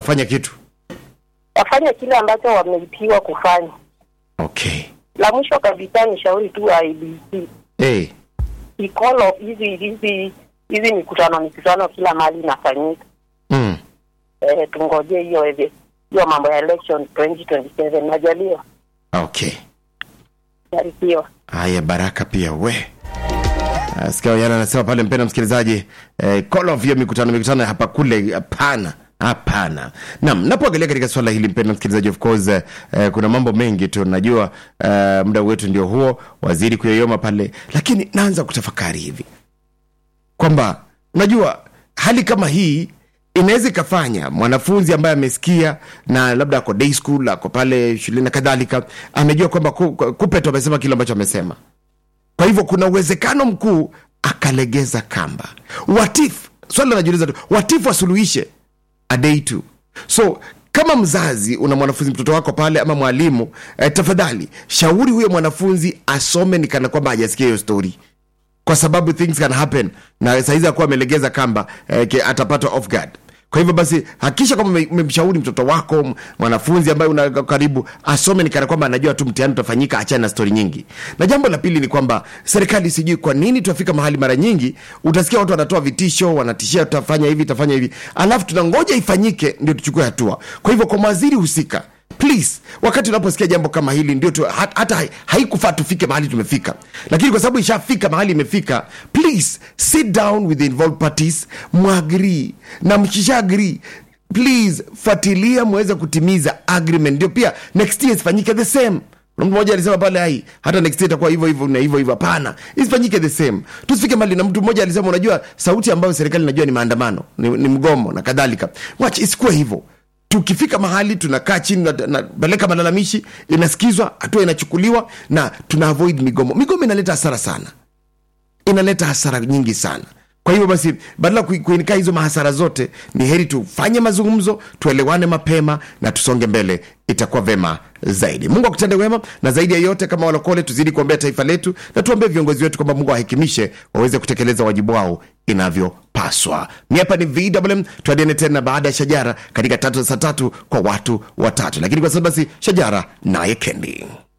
kufanya kitu. Wafanye kile ambacho wameipiwa kufanya. Okay. La mwisho kabisa ni shauri tu IBC. Ikolo hizi mikutano kila mahali inafanyika. Tungoje hiyo mambo ya election 2027 najaliwa. Okay. Barikiwa. Haya, baraka pia we. Sikia yana anasema pale, mpenda msikilizaji, call of hiyo mikutano hapa kule, hapana. Naam, napoangalia katika swala hili mpenda msikilizaji, of course kuna mambo mengi tu, najua muda wetu ndio huo, waziri kuyoyoma pale, lakini naanza kutafakari hivi kwamba unajua hali kama hii inaweza kufanya mwanafunzi ambaye amesikia na labda ako day school, ako pale shule na kadhalika, amejua kwamba Kupeto amesema kile ambacho amesema. Kwa hivyo kuna uwezekano mkuu akalegeza kamba. What if, swali najiuliza tu, what if wasuluhishe a day two? So kama mzazi una mwanafunzi, mtoto wako pale ama mwalimu, tafadhali shauri huyo mwanafunzi asome ni kana kwamba hajasikia hiyo story, kwa sababu things can happen, na saizi akuwa amelegeza kamba atapata off guard. Kwa hivyo basi hakisha kama umemshauri mtoto wako, mwanafunzi ambaye una karibu, asome ni kana kwamba anajua tu mtihani utafanyika, achana na story nyingi. Na jambo la pili ni kwamba serikali, sijui kwa nini tuafika mahali mara nyingi utasikia watu wanatoa vitisho, wanatishia tutafanya hivi, alafu tunangoja ifanyike ndio tuchukue hatua. Kwa hivyo kwa waziri husika, please, wakati unaposikia jambo kama hili, ndio tu hata haikufaa tufike mahali tumefika, lakini kwa sababu ishafika mahali imefika, please sit down with the involved parties, muagree, na mkisha agree, please fuatilia muweze kutimiza agreement, ndio pia next year isifanyike the same. Mmoja alisema pale, hata next year itakuwa hivyo na hivyo. Hapana, isifanyike the same. Tusifike mahali, na mtu mmoja alisema, unajua sauti ambayo serikali inajua ni maandamano, ni mgomo na kadhalika. Watch, isikuwe hivyo. Tukifika mahali tunakaa chini na peleka malalamishi, inasikizwa, hatua inachukuliwa, na tuna avoid migomo inaleta hasara sana, inaleta hasara nyingi sana. Kwa hivyo basi, badala kuinika hizo mahasara zote, ni heri tufanye mazungumzo, tuelewane mapema na tusonge mbele, itakuwa vema zaidi. Mungu akutende wema, na zaidi ya yote kama walokole tuzidi kuombea taifa letu, na tuombee viongozi wetu kwamba Mungu ahekimishe waweze kutekeleza wajibu wao inavyopaswa. Mimi hapa ni VMM, tuadiane tena baada ya Shajara katika 3 saa 3 kwa watu watatu. Lakini kwa sasa basi, Shajara naye Kendi.